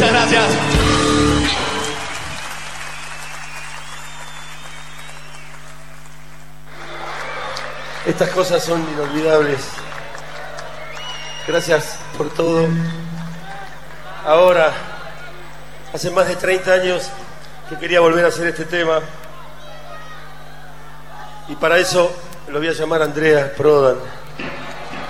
Muchas gracias. Estas cosas son inolvidables. Gracias por todo. Ahora, hace más de 30 años que quería volver a hacer este tema. Y para eso lo voy a llamar Andrea Prodan.